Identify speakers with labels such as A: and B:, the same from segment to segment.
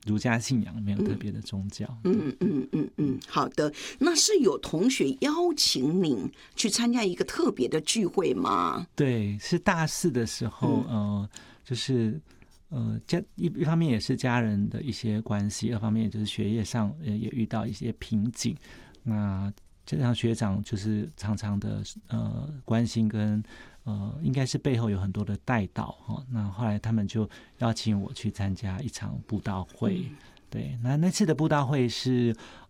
A: 儒家信仰，没有特别的宗教。
B: 好的。那是有同学邀请您去参加一个特别的聚会吗？
A: 对，是大4的时候，就是一方面也是家人的一些关系，二方面就是学业上也遇到一些瓶颈。那这样学长就是常常的关心跟应该是背后有很多的带导那后来他们就邀请我去参加一场布道会。对，那次的布道会是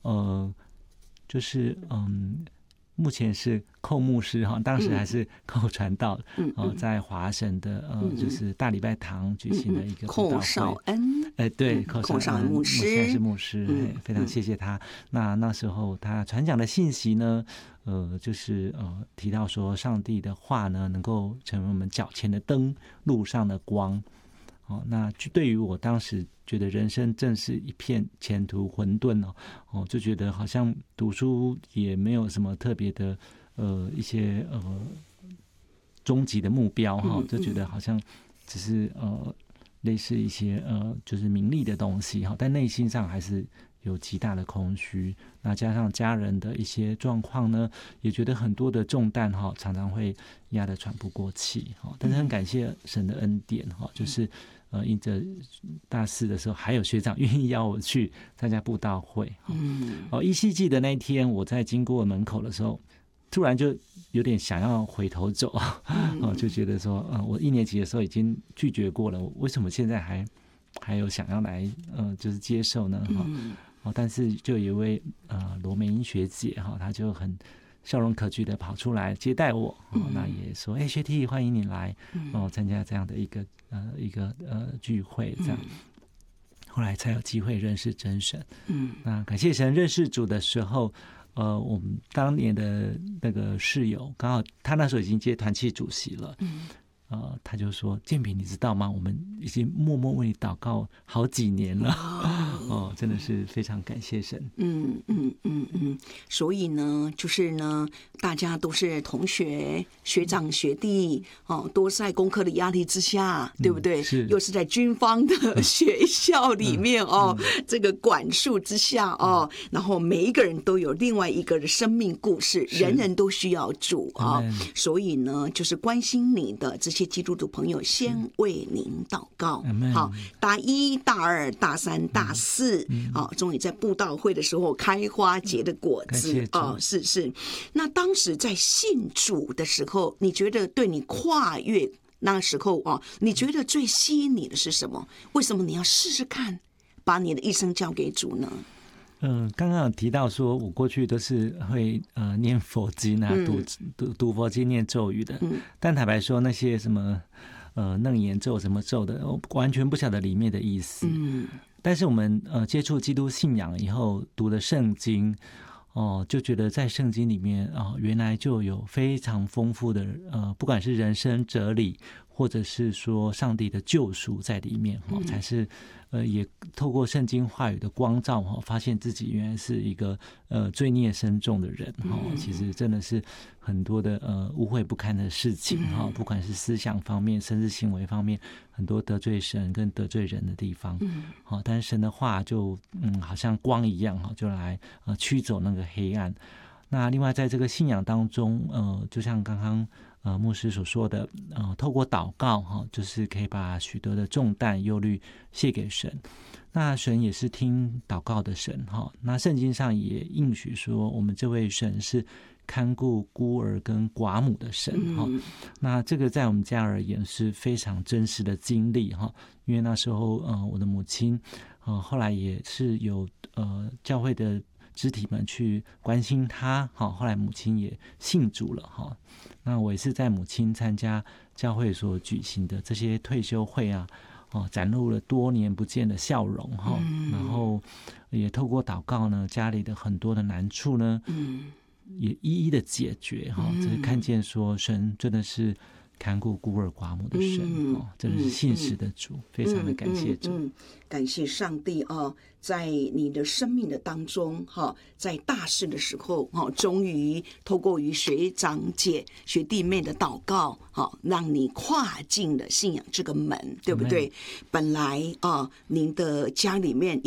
A: 就是目前是寇牧师当时还是寇传道在华神的就是大礼拜堂举行的一个布道会。寇
B: 少恩，
A: 对，寇少恩
B: 牧师，
A: 现在是牧师，非常谢谢他。那时候他传讲的信息呢，就是提到说，上帝的话呢，能够成为我们脚前的灯，路上的光。那对于我当时觉得人生正是一片前途混沌就觉得好像读书也没有什么特别的一些终极的目标就觉得好像只是类似一些就是名利的东西但内心上还是有极大的空虚。那加上家人的一些状况呢，也觉得很多的重担常常会压得喘不过气但是很感谢神的恩典就是因着大4的时候还有学长愿意邀我去参加布道会。依稀记得那一天我在经过门口的时候，突然就有点想要回头走就觉得说我1年级的时候已经拒绝过了，为什么现在还有想要来就是接受呢但是就有一位罗美英学姐她就很笑容可掬的跑出来接待我那也说学弟欢迎你来参加这样的一个聚会这样。后来才有机会认识真神。那感谢神，认识主的时候我们当年的那个室友刚好他那时候已经接团契主席了。他就说建平你知道吗，我们已经默默为你祷告好几年了。真的是非常感谢神。
B: 所以呢就是呢大家都是同学学长学弟都在功课的压力之下对不对？又是在军方的学校里面这个管束之下然后每一个人都有另外一个的生命故事，人人都需要主所以呢就是关心你的这些基督徒朋友先为您祷告。好，大1大2大3大4终于在布道会的时候开花结的果子是。那当时在信主的时候，你觉得对你跨越那时候你觉得最吸引你的是什么？为什么你要试试看把你的一生交给主呢？
A: 刚刚有提到说我过去都是会念佛经读佛经念咒语的但坦白说那些什么楞严咒什么咒的我完全不晓得里面的意思。但是我们接触基督信仰以后读了圣经就觉得在圣经里面原来就有非常丰富的不管是人生哲理或者是说上帝的救赎在里面才是也透过圣经话语的光照发现自己原来是一个罪孽深重的人其实真的是很多的污秽不堪的事情不管是思想方面甚至行为方面很多得罪神跟得罪人的地方但是神的话就好像光一样就来驱走那个黑暗。那另外在这个信仰当中就像刚刚牧师所说的透过祷告就是可以把许多的重担忧虑卸给神。那神也是听祷告的神那圣经上也应许说我们这位神是看顾孤儿跟寡母的神那这个在我们家而言是非常真实的经历因为那时候我的母亲后来也是有教会的肢体们去关心他后来母亲也信主了那我也是在母亲参加教会所举行的这些退休会展露了多年不见的笑容然后也透过祷告呢家里的很多的难处呢也一一的解决这是看见说神真的是看顾孤儿寡母的神真的是信实的主非常的感谢主
B: 感谢上帝在你的生命的当中在大事的时候终于透过于学长姐学弟妹的祷告让你跨进了信仰这个门对不对？本来您的家里面